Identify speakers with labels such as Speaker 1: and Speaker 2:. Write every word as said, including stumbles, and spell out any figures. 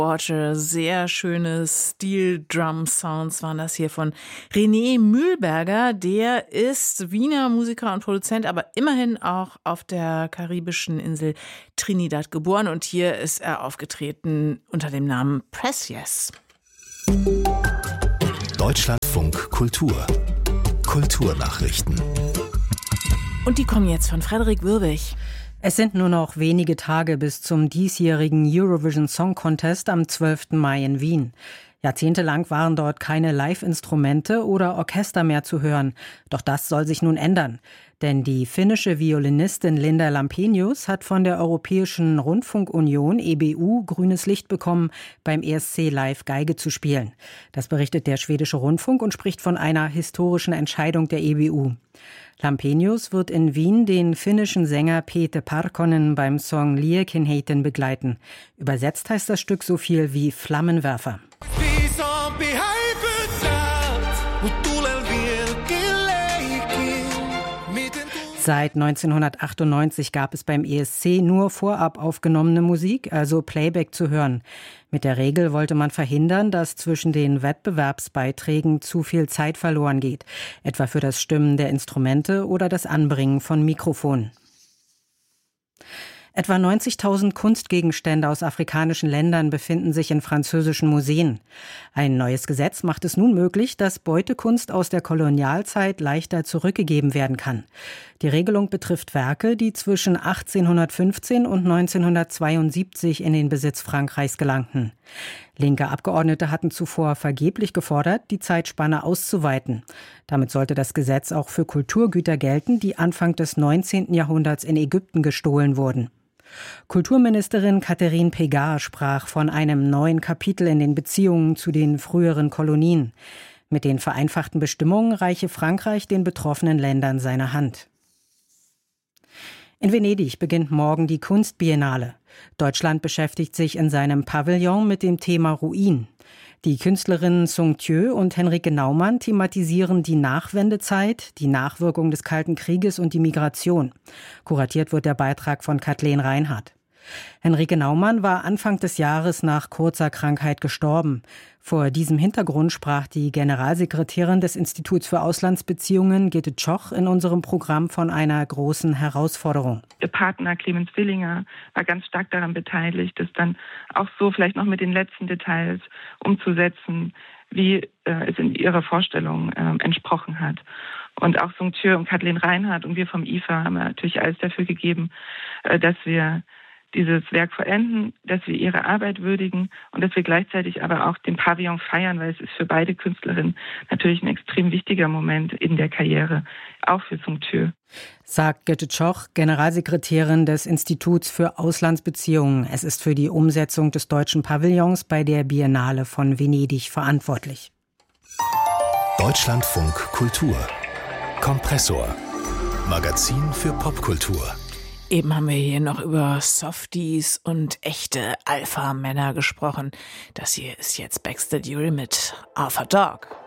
Speaker 1: Orte, sehr schöne Steel-Drum-Sounds waren das hier von René Mühlberger. Der ist Wiener Musiker und Produzent, aber immerhin auch auf der karibischen Insel Trinidad geboren. Und hier ist er aufgetreten unter dem Namen Precious.
Speaker 2: Deutschlandfunk Kultur. Kulturnachrichten.
Speaker 1: Und die kommen jetzt von Frederik Würwig.
Speaker 3: Es sind nur noch wenige Tage bis zum diesjährigen Eurovision Song Contest am zwölften Mai in Wien. Jahrzehntelang waren dort keine Live-Instrumente oder Orchester mehr zu hören. Doch das soll sich nun ändern. Denn die finnische Violinistin Linda Lampenius hat von der Europäischen Rundfunkunion E B U grünes Licht bekommen, beim E S C Live Geige zu spielen. Das berichtet der schwedische Rundfunk und spricht von einer historischen Entscheidung der E B U. Lampenius wird in Wien den finnischen Sänger Pete Parkkonen beim Song Liekinheiten begleiten. Übersetzt heißt das Stück so viel wie Flammenwerfer. Seit neunzehnhundertachtundneunzig gab es beim E S C nur vorab aufgenommene Musik, also Playback zu hören. Mit der Regel wollte man verhindern, dass zwischen den Wettbewerbsbeiträgen zu viel Zeit verloren geht, etwa für das Stimmen der Instrumente oder das Anbringen von Mikrofonen. Etwa neunzigtausend Kunstgegenstände aus afrikanischen Ländern befinden sich in französischen Museen. Ein neues Gesetz macht es nun möglich, dass Beutekunst aus der Kolonialzeit leichter zurückgegeben werden kann. Die Regelung betrifft Werke, die zwischen achtzehnhundertfünfzehn und neunzehnhundertzweiundsiebzig in den Besitz Frankreichs gelangten. Linke Abgeordnete hatten zuvor vergeblich gefordert, die Zeitspanne auszuweiten. Damit sollte das Gesetz auch für Kulturgüter gelten, die Anfang des neunzehnten Jahrhunderts in Ägypten gestohlen wurden. Kulturministerin Catherine Pégard sprach von einem neuen Kapitel in den Beziehungen zu den früheren Kolonien. Mit den vereinfachten Bestimmungen reiche Frankreich den betroffenen Ländern seine Hand. In Venedig beginnt morgen die Kunstbiennale. Deutschland beschäftigt sich in seinem Pavillon mit dem Thema Ruin. Die Künstlerinnen Sung Thieu und Henrike Naumann thematisieren die Nachwendezeit, die Nachwirkung des Kalten Krieges und die Migration. Kuratiert wird der Beitrag von Kathleen Reinhardt. Henrike Naumann war Anfang des Jahres nach kurzer Krankheit gestorben. Vor diesem Hintergrund sprach die Generalsekretärin des Instituts für Auslandsbeziehungen, Gitte Tschoch, in unserem Programm von einer großen Herausforderung.
Speaker 4: Ihr Partner Clemens Willinger war ganz stark daran beteiligt, das dann auch so vielleicht noch mit den letzten Details umzusetzen, wie äh, es in ihrer Vorstellung äh, entsprochen hat. Und auch Sung Thieu und Kathleen Reinhardt und wir vom I F A haben natürlich alles dafür gegeben, äh, dass wir dieses Werk vollenden, dass wir ihre Arbeit würdigen und dass wir gleichzeitig aber auch den Pavillon feiern, weil es ist für beide Künstlerinnen natürlich ein extrem wichtiger Moment in der Karriere, auch für Sung Thieu.
Speaker 3: Sagt Gitte Tschoch, Generalsekretärin des Instituts für Auslandsbeziehungen. Es ist für die Umsetzung des deutschen Pavillons bei der Biennale von Venedig verantwortlich.
Speaker 2: Deutschlandfunk Kultur. Kompressor. Magazin für Popkultur.
Speaker 1: Eben haben wir hier noch über Softies und echte Alpha-Männer gesprochen. Das hier ist jetzt Baxter Dury mit Alpha Dog.